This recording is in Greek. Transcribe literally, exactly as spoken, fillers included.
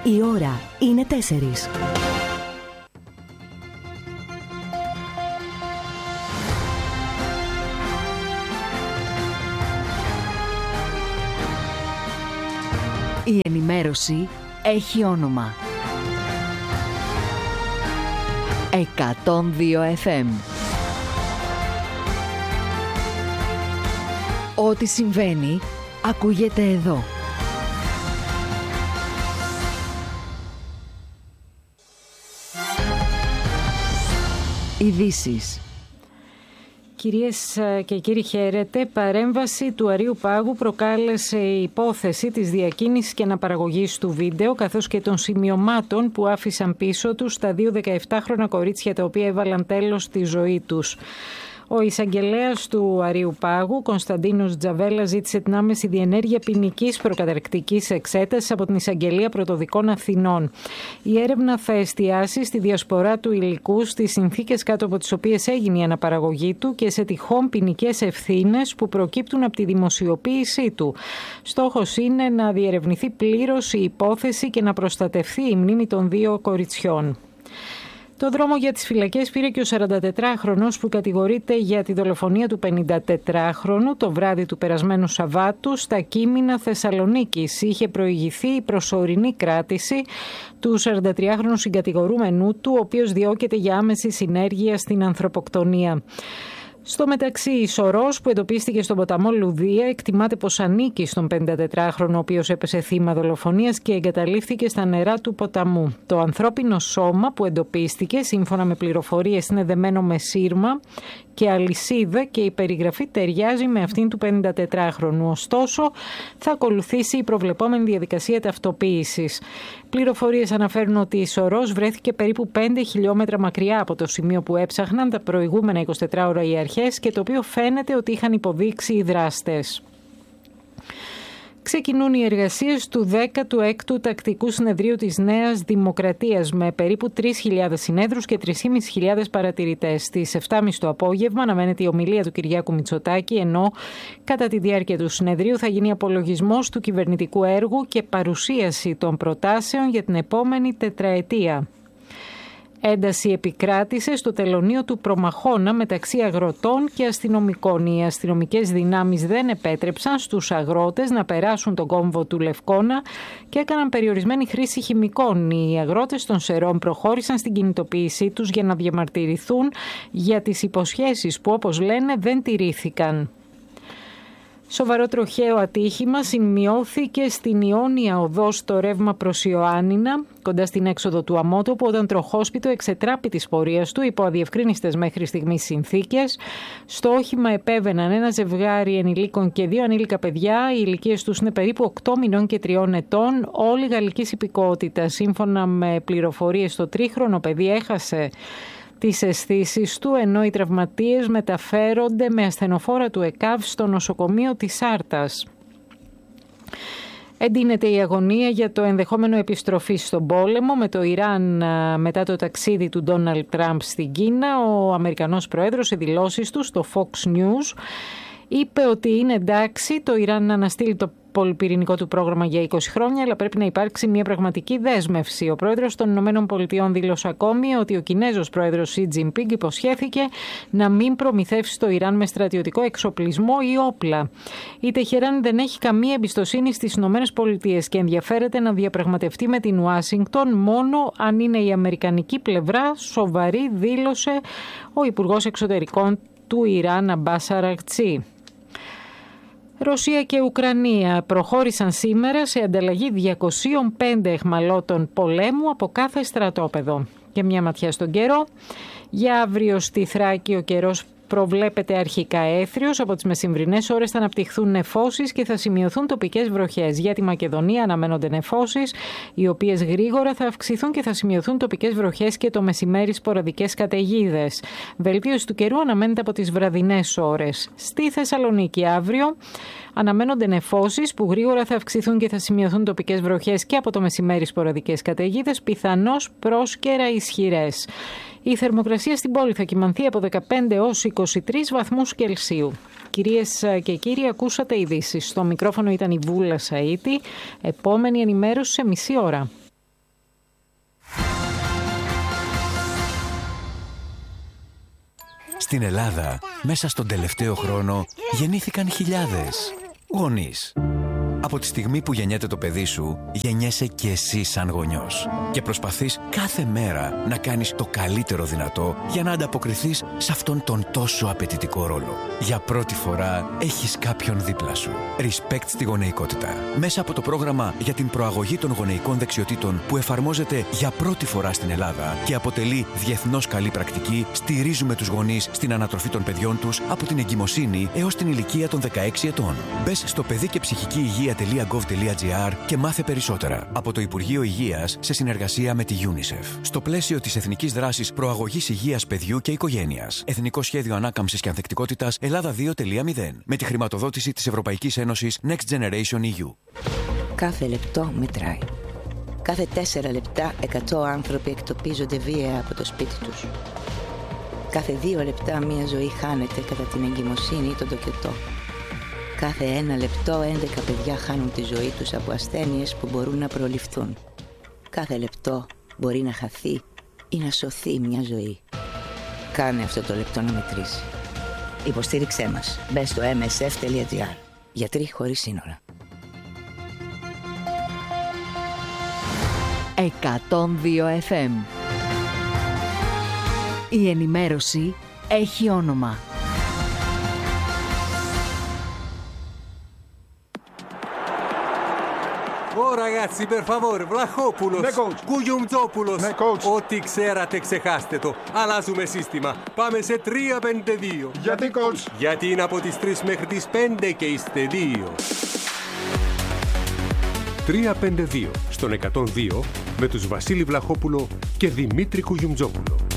Η ώρα είναι τέσσερις. Η ενημέρωση έχει όνομα. εκατόν δύο εφ εμ. Ό,τι συμβαίνει, ακούγεται εδώ. Ειδήσεις. Κυρίες και κύριοι, χαίρετε. Παρέμβαση του Αρείου Πάγου προκάλεσε η υπόθεση της διακίνησης και αναπαραγωγής του βίντεο, καθώς και των σημειωμάτων που άφησαν πίσω τους τα δύο δεκαεπτάχρονα κορίτσια τα οποία έβαλαν τέλος στη ζωή τους. Ο εισαγγελέας του Αρείου Πάγου, Κωνσταντίνος Τζαβέλας, ζήτησε την άμεση διενέργεια ποινικής προκαταρκτικής εξέτασης από την Εισαγγελία Πρωτοδικών Αθηνών. Η έρευνα θα εστιάσει στη διασπορά του υλικού, στις συνθήκες κάτω από τις οποίες έγινε η αναπαραγωγή του και σε τυχόν ποινικές ευθύνες που προκύπτουν από τη δημοσιοποίησή του. Στόχος είναι να διερευνηθεί πλήρως η υπόθεση και να προστατευθεί η μνήμη των δύο κοριτσιών. Το δρόμο για τις φυλακές πήρε και ο σαραντατετράχρονος που κατηγορείται για τη δολοφονία του πενηντατετράχρονου το βράδυ του περασμένου Σαββάτου στα Κείμηνα Θεσσαλονίκης. Είχε προηγηθεί η προσωρινή κράτηση του σαραντατριάχρονου συγκατηγορούμενου του, ο οποίος διώκεται για άμεση συνέργεια στην ανθρωποκτονία. Στο μεταξύ, η σωρός που εντοπίστηκε στον ποταμό Λουδία εκτιμάται πως ανήκει στον πενηντατετράχρονο, ο οποίος έπεσε θύμα δολοφονίας και εγκαταλείφθηκε στα νερά του ποταμού. Το ανθρώπινο σώμα που εντοπίστηκε, σύμφωνα με πληροφορίες, είναι δεμένο με σύρμα και αλυσίδα και η περιγραφή ταιριάζει με αυτήν του πενηντατετράχρονου. Ωστόσο, θα ακολουθήσει η προβλεπόμενη διαδικασία ταυτοποίησης. Πληροφορίες αναφέρουν ότι η σωρός βρέθηκε περίπου πέντε χιλιόμετρα μακριά από το σημείο που έψαχναν τα προηγούμενα εικοσιτέσσερις ώρα οι αρχές και το οποίο φαίνεται ότι είχαν υποδείξει οι δράστες. Ξεκινούν οι εργασίες του δέκατου έκτου Τακτικού Συνεδρίου της Νέας Δημοκρατίας με περίπου τρεις χιλιάδες συνέδρους και τρεις χιλιάδες πεντακόσιους παρατηρητές. Στις επτά και μισή το απόγευμα αναμένεται η ομιλία του Κυριάκου Μητσοτάκη, ενώ κατά τη διάρκεια του συνεδρίου θα γίνει απολογισμός του κυβερνητικού έργου και παρουσίαση των προτάσεων για την επόμενη τετραετία. Ένταση επικράτησε στο τελωνείο του Προμαχώνα μεταξύ αγροτών και αστυνομικών. Οι αστυνομικές δυνάμεις δεν επέτρεψαν στους αγρότες να περάσουν τον κόμβο του Λευκώνα και έκαναν περιορισμένη χρήση χημικών. Οι αγρότες των Σερών προχώρησαν στην κινητοποίησή τους για να διαμαρτυρηθούν για τις υποσχέσεις που, όπως λένε, δεν τηρήθηκαν. Σοβαρό τροχαίο ατύχημα σημειώθηκε στην Ιόνια Οδό στο ρεύμα προς Ιωάννινα, κοντά στην έξοδο του αμότοπου, όταν τροχόσπιτο εξετράπη της πορείας του υπό αδιευκρίνιστες μέχρι στιγμής συνθήκες. Στο όχημα επέβαιναν ένα ζευγάρι ενηλίκων και δύο ανήλικα παιδιά. Οι ηλικίες τους είναι περίπου οκτώ μηνών και τριών ετών, όλοι γαλλικής υπηκότητας. Σύμφωνα με πληροφορίες, το τρίχρονο παιδί έχασε τις αισθήσεις του, ενώ οι τραυματίες μεταφέρονται με ασθενοφόρα του ΕΚΑΒ στο νοσοκομείο της Άρτας. Εντείνεται η αγωνία για το ενδεχόμενο επιστροφή στον πόλεμο με το Ιράν μετά το ταξίδι του Ντόναλντ Τραμπ στην Κίνα. Ο Αμερικανός Πρόεδρος σε δηλώσεις του στο Fox News είπε ότι είναι εντάξει το Ιράν να αναστείλει το πολυπυρηνικό του πρόγραμμα για είκοσι χρόνια, αλλά πρέπει να υπάρξει μια πραγματική δέσμευση. Ο πρόεδρος των Ηνωμένων Πολιτειών δήλωσε ακόμη ότι ο Κινέζος πρόεδρος Σι Τζινπίνγκ υποσχέθηκε να μην προμηθεύσει το Ιράν με στρατιωτικό εξοπλισμό ή όπλα. Η Τεχεράν δεν έχει καμία εμπιστοσύνη στις Ηνωμένες Πολιτείες και ενδιαφέρεται να διαπραγματευτεί με την Ουάσιγκτον μόνο αν είναι η αμερικανική πλευρά σοβαρή, δήλωσε ο Υπουργός Εξωτερικών του Ιράν Αμπάς Αρακτσί. Ρωσία και Ουκρανία προχώρησαν σήμερα σε ανταλλαγή διακόσιων πέντε αιχμαλώτων πολέμου από κάθε στρατόπεδο. Και μια ματιά στον καιρό. Για αύριο στη Θράκη ο καιρός προβλέπεται αρχικά έθριος. Από τις μεσημβρινές ώρες θα αναπτυχθούν νεφώσεις και θα σημειωθούν τοπικές βροχές. Για τη Μακεδονία αναμένονται νεφώσεις, οι οποίες γρήγορα θα αυξηθούν και θα σημειωθούν τοπικές βροχές και το μεσημέρι σποραδικές καταιγίδες. Βελτίωση του καιρού αναμένεται από τις βραδινές ώρες. Στη Θεσσαλονίκη αύριο αναμένονται νεφώσεις που γρήγορα θα αυξηθούν και θα σημειωθούν τοπικές βροχές και από το μεσημέρι σποραδικές καταιγίδες, πιθανώς πρόσκαιρα ισχυρές. Η θερμοκρασία στην πόλη θα κυμανθεί από δεκαπέντε έως είκοσι τρεις βαθμούς Κελσίου. Κυρίες και κύριοι, ακούσατε ειδήσεις. Στο μικρόφωνο ήταν η Βούλα Σαΐτη. Επόμενη ενημέρωση σε μισή ώρα. Στην Ελλάδα, μέσα στον τελευταίο χρόνο, γεννήθηκαν χιλιάδες γονείς. Από τη στιγμή που γεννιέται το παιδί σου, γεννιέσαι και εσύ σαν γονιός. Και προσπαθείς κάθε μέρα να κάνεις το καλύτερο δυνατό για να ανταποκριθείς σε αυτόν τον τόσο απαιτητικό ρόλο. Για πρώτη φορά έχεις κάποιον δίπλα σου. Respect στη γονεϊκότητα. Μέσα από το πρόγραμμα για την προαγωγή των γονεϊκών δεξιοτήτων που εφαρμόζεται για πρώτη φορά στην Ελλάδα και αποτελεί διεθνώς καλή πρακτική, στηρίζουμε τους γονείς στην ανατροφή των παιδιών τους από την εγκυμοσύνη έως την ηλικία των δεκαέξι ετών. Μπες στο παιδί και ψυχική υγεία τελεία γκοβ τελεία τζι άρ και μάθε περισσότερα. Από το Υπουργείο Υγείας σε συνεργασία με τη UNICEF. Στο πλαίσιο της Εθνικής Δράσης Προαγωγής Υγείας Παιδιού και Οικογένειας. Εθνικό Σχέδιο Ανάκαμψης και Ανθεκτικότητας Ελλάδα δύο τελεία μηδέν. Με τη χρηματοδότηση της Ευρωπαϊκής Ένωσης Next Generation ι γιου. Κάθε λεπτό μετράει. Κάθε τέσσερα λεπτά εκατό άνθρωποι εκτοπίζονται βία από το σπίτι τους. Κάθε δύο λεπτά μία ζωή χάνεται κατά την εγκυμοσύνη ή τον τοκετό. Κάθε ένα λεπτό έντεκα παιδιά χάνουν τη ζωή τους από ασθένειες που μπορούν να προληφθούν. Κάθε λεπτό μπορεί να χαθεί ή να σωθεί μια ζωή. Κάνε αυτό το λεπτό να μετρήσει. Υποστήριξέ μας. Μπες στο εμ ες εφ τελεία τζι άρ. Γιατροί χωρίς σύνορα. εκατόν δύο εφ εμ. Η ενημέρωση έχει όνομα. Ω ragazzi, per favore, Βλαχόπουλος, Ναι, coach. Κουγιουμτζόπουλος. Ναι, coach. Ό,τι ξέρατε ξεχάστε το. Αλλάζουμε σύστημα. Πάμε σε τρία πέντε δύο. Γιατί, coach? Γιατί είναι από τις τρεις μέχρι τις πέντε και είστε δύο. τρία πέντε δύο στον εκατόν δύο με τους Βασίλη Βλαχόπουλο και Δημήτρη Κουγιουμτζόπουλο.